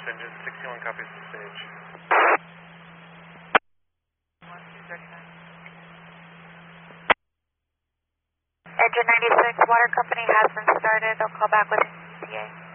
Engine 61 copies the stage. 1239. Engine 96, water company has been started. They'll call back with TA.